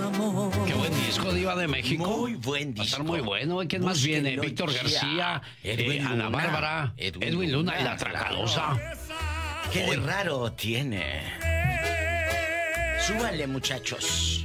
amor. Qué buen disco, Diva de México. Muy buen disco. Va a estar muy bueno. ¿Quién más viene? Víctor García, Ana Bárbara, Edwin Luna y La Tracalosa. Qué de raro tiene. Súbanle, muchachos.